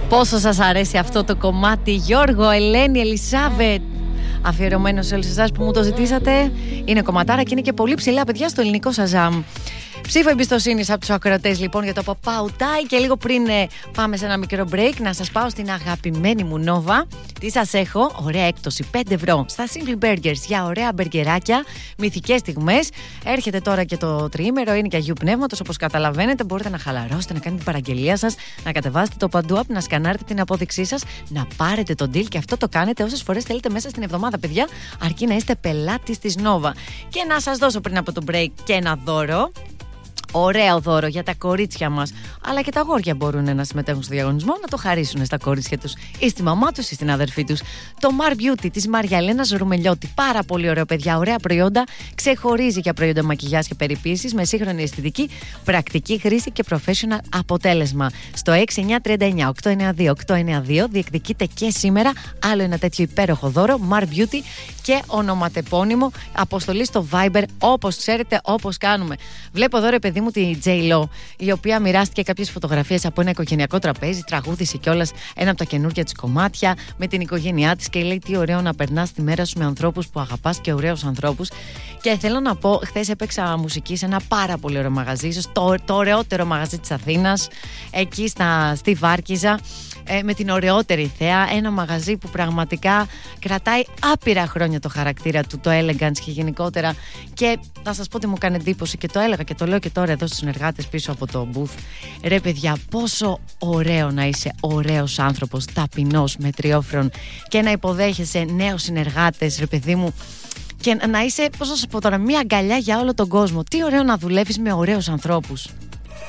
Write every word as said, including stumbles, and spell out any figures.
Πόσο σας αρέσει αυτό το κομμάτι, Γιώργο, Ελένη, Ελισάβετ. Αφιερωμένο σε όλους εσάς που μου το ζητήσατε. Είναι κομματάρα και είναι και πολύ ψηλά, παιδιά, στο ελληνικό Shazam. Ψήφο εμπιστοσύνης από τους ακροατές λοιπόν για το Παπαουτάι. Και λίγο πριν ε, πάμε σε ένα μικρό break, να σας πάω στην αγαπημένη μου Νόβα. Τι σας έχω, ωραία έκπτωση πέντε ευρώ στα Simply Burgers για ωραία μπεργκεράκια, μυθικές στιγμές. Έρχεται τώρα και το τριήμερο, είναι και Αγίου Πνεύματος, όπως καταλαβαίνετε. Μπορείτε να χαλαρώσετε, να κάνετε την παραγγελία σας, να κατεβάσετε το Παντού App, να σκανάρετε την απόδειξή σας, να πάρετε τον deal. Και αυτό το κάνετε όσες φορές θέλετε μέσα στην εβδομάδα, παιδιά, αρκεί να είστε πελάτης της Νόβα. Και να σας δώσω πριν από το break και ένα δώρο. Ωραίο δώρο για τα κορίτσια μας, αλλά και τα αγόρια μπορούν να συμμετέχουν στο διαγωνισμό, να το χαρίσουν στα κορίτσια τους ή στη μαμά τους ή στην αδερφή τους. Το Mar Beauty της Μαριαλένας Ρουμελιώτη. Πάρα πολύ ωραίο, παιδιά, ωραία προϊόντα. Ξεχωρίζει για προϊόντα μακιγιάζ και περιποίησης με σύγχρονη αισθητική, πρακτική χρήση και professional αποτέλεσμα. Στο έξι εννιά τρία εννιά οκτώ εννιά δύο οκτώ εννιά δύο διεκδικείτε και σήμερα άλλο ένα τέτοιο υπέροχο δώρο. Mar Beauty και ονοματεπώνυμο. Αποστολή στο Viber, όπως ξέρετε, όπως κάνουμε. Βλέπω εδώ, ρε παιδί μου, τη J-Lo, η οποία μοιράστηκε κάποιες φωτογραφίες από ένα οικογενειακό τραπέζι, τραγούδισε κιόλας ένα από τα καινούργια της κομμάτια με την οικογένειά της και λέει τι ωραίο να περνάς τη μέρα σου με ανθρώπους που αγαπάς και ωραίους ανθρώπους. Και θέλω να πω, χθες έπαιξα μουσική σε ένα πάρα πολύ ωραίο μαγαζί, ίσως το, το ωραιότερο μαγαζί της Αθήνας, εκεί στα, στη Βάρκιζα. Ε, με την ωραιότερη θέα, ένα μαγαζί που πραγματικά κρατάει άπειρα χρόνια το χαρακτήρα του, το elegance και γενικότερα. Και θα σας πω ότι μου κάνει εντύπωση και το έλεγα και το λέω και τώρα εδώ στους συνεργάτες πίσω από το booth. Ρε παιδιά, πόσο ωραίο να είσαι ωραίος άνθρωπος, ταπεινός, μετριόφρον και να υποδέχεσαι νέους συνεργάτες, ρε παιδί μου. Και να είσαι, πώς να σας πω τώρα, μια αγκαλιά για όλο τον κόσμο. Τι ωραίο να δουλεύεις με ωραίους ανθρώπους.